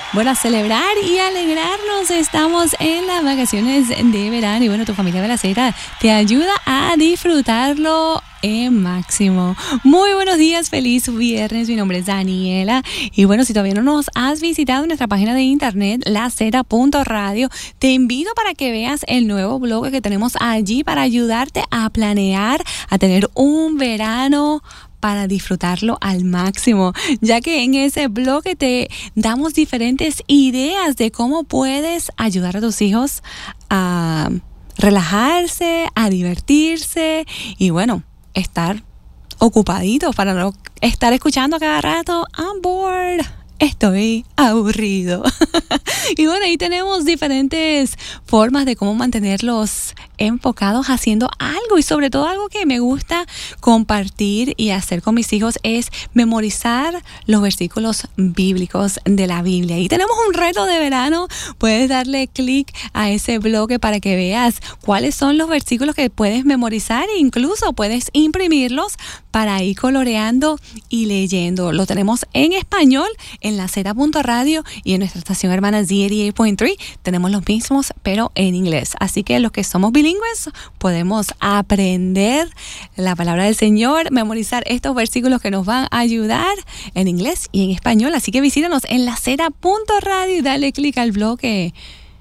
Bueno, a celebrar y alegrarnos. Estamos en las vacaciones de verano y bueno, tu familia Velaceta te ayuda a disfrutarlo en máximo. Muy buenos días, feliz viernes. Mi nombre es Daniela y bueno, si todavía no nos has visitado en nuestra página de internet laz.radio, te invito para que veas el nuevo blog que tenemos allí para ayudarte a planear, a tener un verano para disfrutarlo al máximo, ya que en ese blog te damos diferentes ideas de cómo puedes ayudar a tus hijos a relajarse, a divertirse y bueno, estar ocupaditos para no estar escuchando a cada rato I'm bored, estoy aburrido. Y bueno, ahí tenemos diferentes formas de cómo mantenerlos enfocados haciendo algo y sobre todo algo que me gusta compartir y hacer con mis hijos es memorizar los versículos bíblicos de la Biblia. Y tenemos un reto de verano, puedes darle clic a ese bloque para que veas cuáles son los versículos que puedes memorizar e incluso puedes imprimirlos para ir coloreando y leyendo. Lo tenemos en español en laz.radio y en nuestra estación hermana Z88.3 tenemos los mismos pero en inglés. Así que los que somos bilingües podemos aprender la palabra del Señor, memorizar estos versículos que nos van a ayudar en inglés y en español. Así que visítanos en laz.radio y dale clic al bloque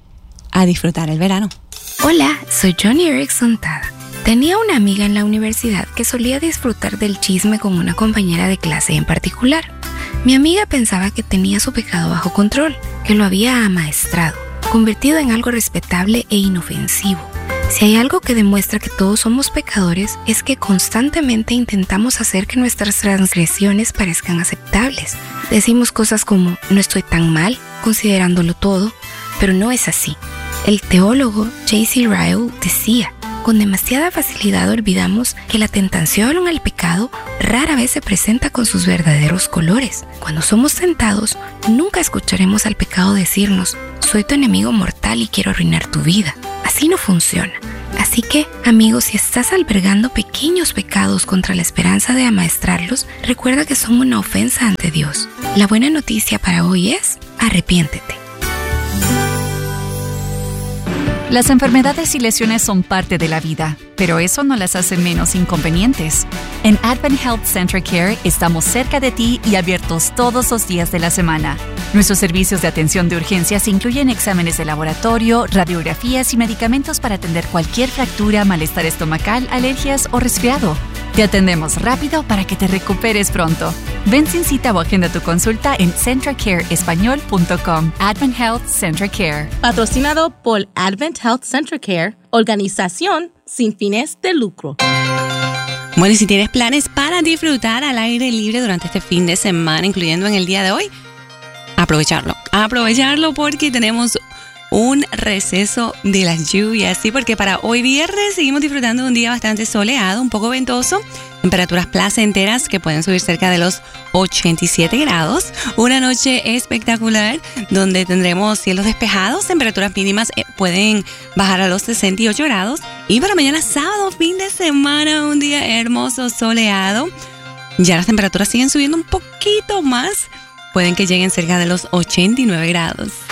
a disfrutar el verano. Hola, soy Johnny Erickson Tada. Tenía una amiga en la universidad que solía disfrutar del chisme con una compañera de clase en particular. Mi amiga pensaba que tenía su pecado bajo control, que lo había amaestrado, convertido en algo respetable e inofensivo. Si hay algo que demuestra que todos somos pecadores, es que constantemente intentamos hacer que nuestras transgresiones parezcan aceptables. Decimos cosas como, no estoy tan mal, considerándolo todo, pero no es así. El teólogo J.C. Ryle decía, con demasiada facilidad olvidamos que la tentación al pecado rara vez se presenta con sus verdaderos colores. Cuando somos tentados, nunca escucharemos al pecado decirnos, soy tu enemigo mortal y quiero arruinar tu vida. Así no funciona. Así que, amigos, si estás albergando pequeños pecados contra la esperanza de amaestrarlos, recuerda que son una ofensa ante Dios. La buena noticia para hoy es, arrepiéntete. Las enfermedades y lesiones son parte de la vida, pero eso no las hace menos inconvenientes. En Advent Health Central Care estamos cerca de ti y abiertos todos los días de la semana. Nuestros servicios de atención de urgencias incluyen exámenes de laboratorio, radiografías y medicamentos para atender cualquier fractura, malestar estomacal, alergias o resfriado. Te atendemos rápido para que te recuperes pronto. Ven sin cita o agenda tu consulta en centracareespañol.com. Advent Health Central Care. Patrocinado por Advent Health Central Care, organización sin fines de lucro. Bueno, y si tienes planes para disfrutar al aire libre durante este fin de semana, incluyendo en el día de hoy, aprovecharlo porque tenemos un receso de las lluvias, sí, porque para hoy viernes seguimos disfrutando de un día bastante soleado, un poco ventoso, temperaturas placenteras que pueden subir cerca de los 87 grados, una noche espectacular donde tendremos cielos despejados, temperaturas mínimas pueden bajar a los 68 grados y para mañana sábado, fin de semana, un día hermoso, soleado, ya las temperaturas siguen subiendo un poquito más, pueden que lleguen cerca de los 89 grados.